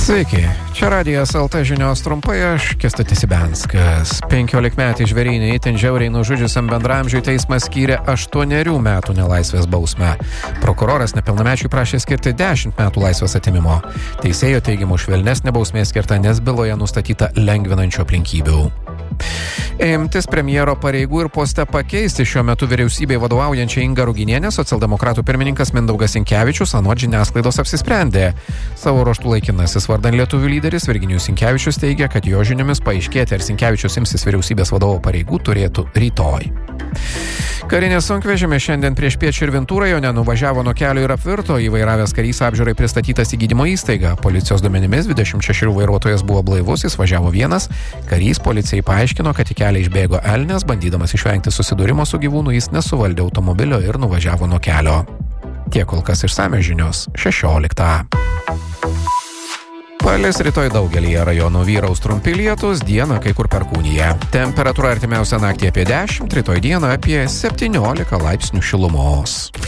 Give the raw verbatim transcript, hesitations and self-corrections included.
Sveiki, čia Radijas el te žinios trumpai, aš Kęstutis Ibenskas. Penkiolikmetį žvėrynį itin žiauriai nužudžiusiam bendramžiui teismas skyrė aštuonerių metų nelaisvės bausmę. Prokuroras nepilnamečiui prašė skirti dešimt metų laisvės atimimo. Teisėjo teigimu švelnesnė bausmė skirta, nes byloje nustatyta lengvinančių aplinkybių. Imtis premjero pareigų ir poste pakeisti šiuo metu vyriausybei vadovaujančią Ingą Ruginienę socialdemokratų pirmininkas Mindaugas Sinkevičius anot žiniasklaidos apsisprendė. Savo ruožtu laikinasis vardan lietuvių lyderis Virginijus Sinkevičius teigia, kad jo žiniomis paaiškėti, ar Sinkevičius imsis vyriausybės vadovo pareigų, turėtų rytoj. Karinė sunkvežimė šiandien prieš piet Širvintų rajone nuvažiavo nuo kelio ir apvirto. Įvairavęs karys apžiūrai pristatytas į gydymo įstaigą. Policijos duomenimis dvidešimt šešerių vairuotojas buvo blaivus, jis važiavo vienas. Karys policijai paaiškino, kad į kelią išbėgo elnias, bandydamas išvengti susidūrimo su gyvūnu, jis nesuvaldė automobilio ir nuvažiavo nuo kelio. Tiek kol kas išsamios žinios šešioliktą. Palis rytoj daugelyje rajonų vyraus trumpi lietūs, dieną kai kur perkūnija. Temperatūra artimiausią naktį apie dešimt, rytoj dieną apie septyniolika laipsnių šilumos.